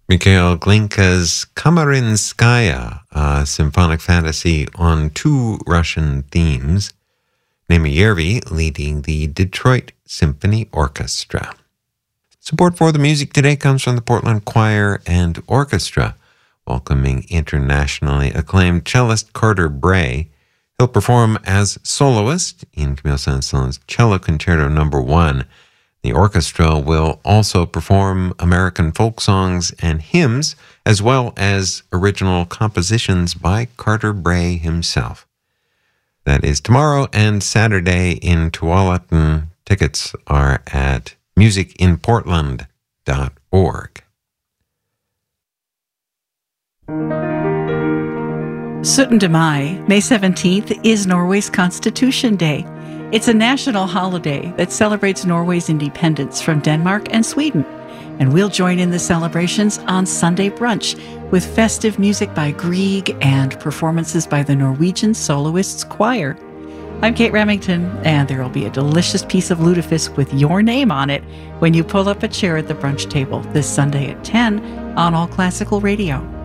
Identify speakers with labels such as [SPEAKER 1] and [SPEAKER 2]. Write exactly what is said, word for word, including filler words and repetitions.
[SPEAKER 1] Mikhail Glinka's Kamarinskaya, a symphonic fantasy on two Russian themes. Naima Yervi leading the Detroit Symphony Orchestra. Support for the music today comes from the Portland Choir and Orchestra, welcoming internationally acclaimed cellist Carter Bray. He'll perform as soloist in Camille Saint-Saëns's Cello Concerto Number One. The orchestra will also perform American folk songs and hymns, as well as original compositions by Carter Bray himself. That is tomorrow and Saturday in Tualatin. Tickets are at music in portland dot org.
[SPEAKER 2] syttende mai, May seventeenth, is Norway's Constitution Day. It's a national holiday that celebrates Norway's independence from Denmark and Sweden. And we'll join in the celebrations on Sunday brunch with festive music by Grieg and performances by the Norwegian Soloists Choir. I'm Kate Remington, and there will be a delicious piece of lutefisk with your name on it when you pull up a chair at the brunch table this Sunday at ten on All Classical Radio.